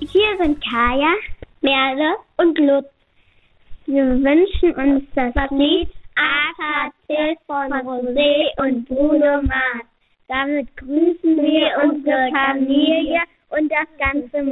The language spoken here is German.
Hier sind Kaya, Merle und Lutz. Wir wünschen uns das Lied AKT von Rosé und Bruno Mars. Damit grüßen wir unsere Familie und das ganze